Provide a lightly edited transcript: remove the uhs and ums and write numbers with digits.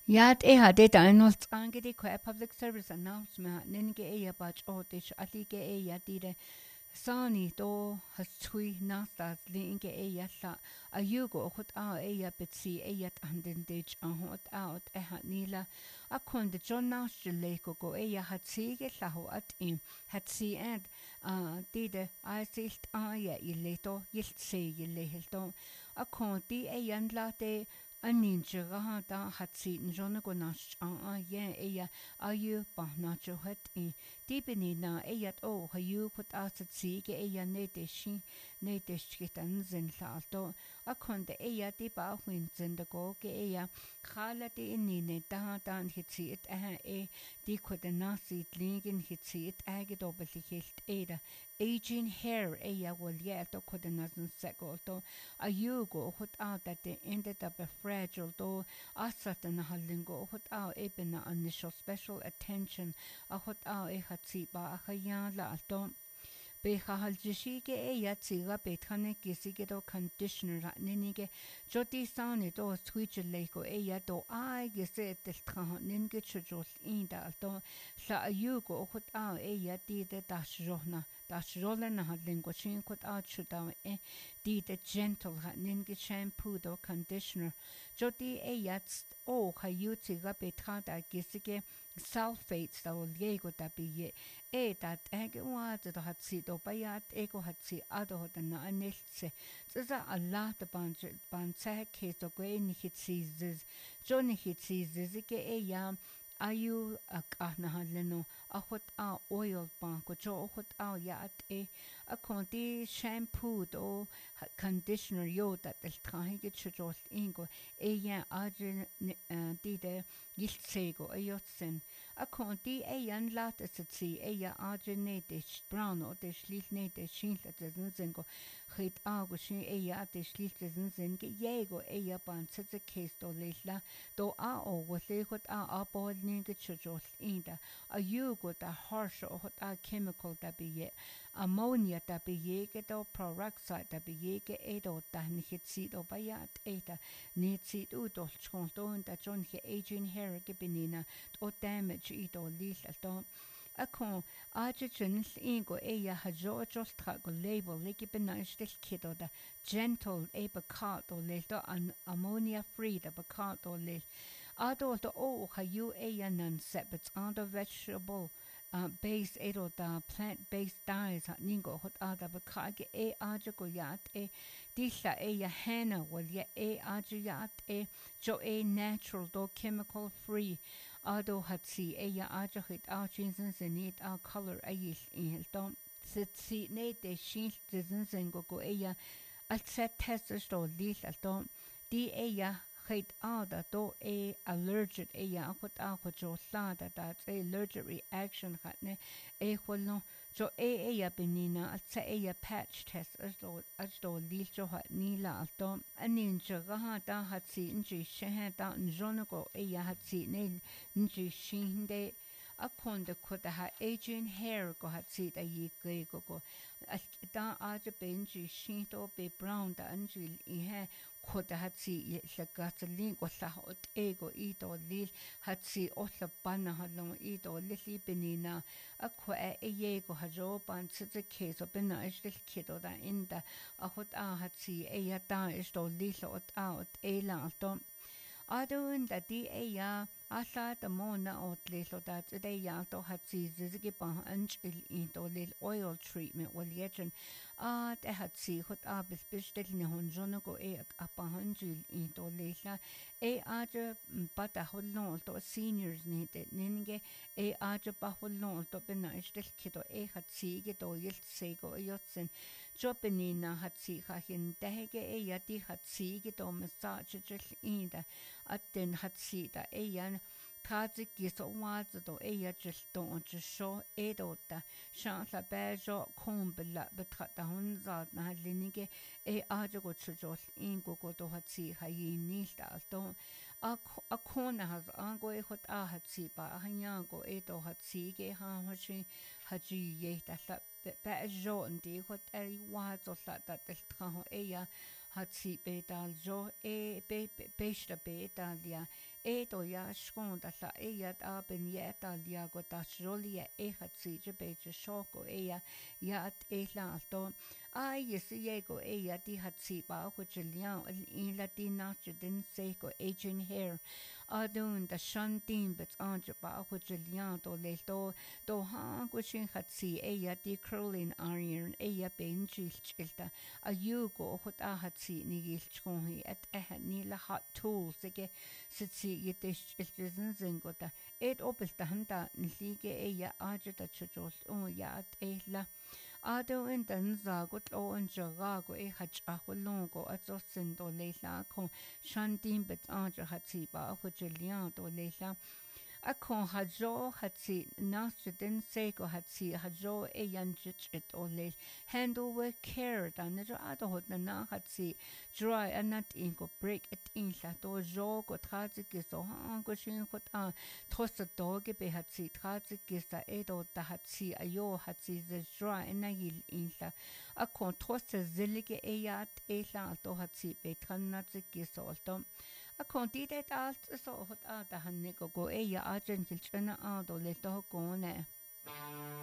Yat e ha data annual angedi ko public service announcement ninge e ya bach otish alige e ya dire sani do hasui nastas linge e ya la ayugo hot a e ya betsi e ya anden dich an hot out e ha nila akon de John Nash leko go e ya hatsige laho at im hatsi and dide a silt a ya ileto yilt se yilehto akon di e yan la de Anin jiraha da hat sie njona go nash a ye eya ayu ba na jo het in dibini na eyat o hayu kut asat si ge eya ne de shi ne de shkitan zin la to akon de eya di ba huin zin de go ge eya khala de inni ne da dan hit si it e di kut de nasi lingen hit si it age dobel hilt eda aging hair eya wol ye to kut de nasen seko to ayugo hut out that they ended up a fragile do asat na halingo hut out ebena initial special attention a hut out e hatsi ba a khaya la to be khahal jishi ke e yatsi ga be thane kisi ke do conditioner ra nini ke joti sane do switch le ko e ya do ai ge se tel kha nin ke chujol in da to sa ayugo hut out e ya ti de dashrohna dashrola na halingo chin hut out chuda e di de gentle ha ninge shampoo do conditioner jodi e yats o khayuti ga betrada gisige sulfates da liego da bi e dat ege wa da hat si do bayat ego hat si ado da na anelse tsa Allah da ban sa ke to go ni hit seasons joni hit seasons ke e ya ayu akahna haleno ahot a oil ban ko jo ahot a ya at e a konti shampoo do conditioner yo dat el trahi get chojol ingo e ya ajin di de giltsego e yotsen a konti e yan lat es si e ya ajin ne de brown o de schlich ne de schintle de zengo khit a go shin e ya de schlich de zengo yego e ya ban tse case do leila do a o go le hot a bol ne get chojol inda a you go da harsh o hot a chemical da be ammonia da bejege do peroxide da bejege edo da nicht sieht ob ja eta nicht sieht u do chon da John he aging hair gebinina do damage ido lil do akon ajen ingo eya hajo tra go label leki benastel kido da gentle eba cart or lil do an ammonia free da cart or lil ado do o ha you eya nan set but ado vegetable based edo da plant-based dyes hat ningo hot ada bakage e aja go yat e disha e ya hana wal ya e aja yat e jo e natural do chemical free ado hat si e ya aja hit archinsen zenit a color a yil in don sit si ne de shin zen go e ya al set test sto lil al don di e ya Hate ada do e allergic e ya hot a hot jo la da e allergic reaction hatne e holno jo e ya benina at sa e ya patch test as do li jo hat ni la do anin jo ga ha da hat si inji she da njono go e ya hat si ne inji shinde akonde ko da ha aging hair go hat si da yi go da aja benji shinto be brown da anji I he ko da hat si la gasolin go la hot ego I do lil hat si o la bana halong I do lili benina akwa e ye go ha jo ban tse ke so bena is del kido da inda a hot a hat si e ya da is do lil ot out e la to Adun da di e ya asa da mona ot le so da de ya to hat si zige ba anch in to lil oil treatment wal yeten de hat si hot a bis ne hon jono go e a pa hanjil in to le la e a je pa da holon to seniors ni de ninge e a je pa holon to bena istel kido e hat si ge do yel se go yotsen Jobenina hat si hahin dege e ya di hat si ge do massage jil in da at den hat si da e yan Kazi giso wazo do e ya jil do on sho e do da shan la be jo kom bela betrat da hun za na linige e a jo go chujol in go do hat si hayin ni da do a kona has ango e hot a hat si ba hanya go e do hat si ge ha hoshi haji ye da la be jo ndi hot e wazo la da del tra e ya hatsi betal jo besta betalia to ya skonda la ya ta ben ya talia go ta jolia hatsi je beje shoko ya at la to ai yes ye go ya di hatsi ba which lian in latina den se go aging hair adun da shantin bet anje ba which lian to le to ha go shin hatsi ya di curling iron ya benjil chilta a you go hot a hatsi ni gilchon at ni la hot tools ge sitsi yetish chilten zingota et opelta handa nlige ya ajeta chujol ya at la Ado in danza gut o in jarago hach ahulongo at zosin do leila kon shantin bet anja hatsiba hujilian do leila. Akon hajo hatsi nasjidin sego hatsi hajo yanjit it ole handle with care dan jo ado na hatsi dry and not ingo break it in la do jo go trazi giso ha go shin hot a trosta doge be hatsi trazi gista edo da hatsi ayo hatsi the dry and yil in la akon trosta zilige eyat ela do hatsi be tranatzi giso dom a conti det allt så hot a da han go go ja argent chana a do le to go ne